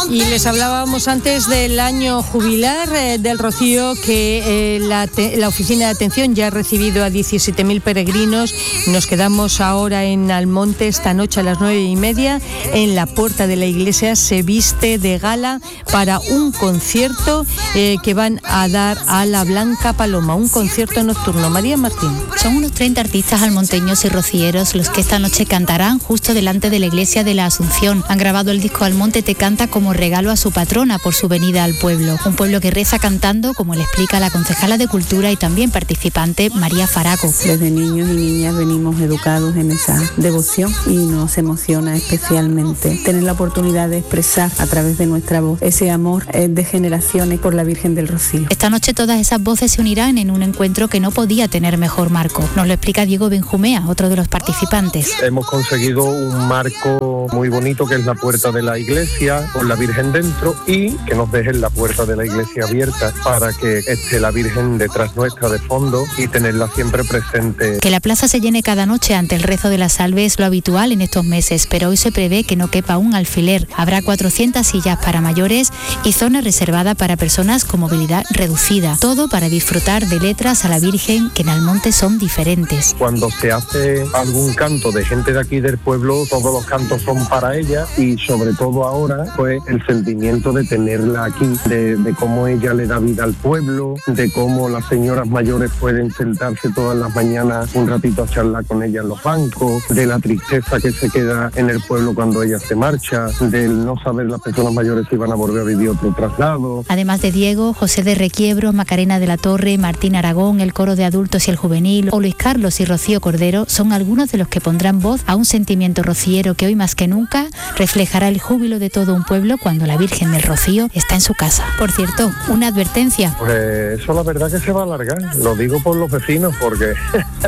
Y les hablábamos antes del año jubilar del Rocío, que la oficina de atención ya ha recibido a 17.000 peregrinos. Nos quedamos ahora en Almonte esta noche a las 9:30. En la puerta de la iglesia se viste de gala para un concierto que van a dar a la Blanca Paloma, un concierto nocturno. María Martín. Son unos 30 artistas almonteños y rocieros los que esta noche cantarán justo delante de la iglesia de la Asunción. Han grabado el disco Almonte te canta como regalo a su patrona por su venida al pueblo. Un pueblo que reza cantando, como le explica la concejala de Cultura y también participante María Faraco. Desde niños y niñas venimos educados en esa devoción y nos emociona especialmente tener la oportunidad de expresar a través de nuestra voz ese amor de generaciones por la Virgen del Rocío. Esta noche todas esas voces se unirán en un encuentro que no podía tener mejor marco. Nos lo explica Diego Benjumea, otro de los participantes. Hemos conseguido un marco muy bonito que es la puerta de la iglesia con la Virgen dentro y que nos dejen la puerta de la iglesia abierta para que esté la Virgen detrás nuestra de fondo y tenerla siempre presente. Que la plaza se llene cada noche ante el rezo de la salve es lo habitual en estos meses, pero hoy se prevé que no quepa un alfiler. Habrá 400 sillas para mayores y zona reservada para personas con movilidad reducida. Todo para disfrutar de letras a la Virgen que en Almonte son diferentes. Cuando se hace algún canto de gente de aquí del pueblo, todos los cantos son para ella y sobre todo ahora pues el sentimiento de tenerla aquí, de cómo ella le da vida al pueblo, de cómo las señoras mayores pueden sentarse todas las mañanas un ratito a charlar con ella en los bancos, de la tristeza que se queda en el pueblo cuando ella se marcha, del no saber las personas mayores si van a volver a vivir otro traslado. Además de Diego, José de Requiebro, Macarena de la Torre, Martín Aragón, el coro de adultos y el juvenil, o Luis Carlos y Rocío Cordero son algunos de los que pondrán voz a un sentimiento rociero que hoy más que nunca reflejará el júbilo de todo un pueblo cuando la Virgen del Rocío está en su casa. Por cierto, una advertencia. Pues eso la verdad que se va a alargar, lo digo por los vecinos porque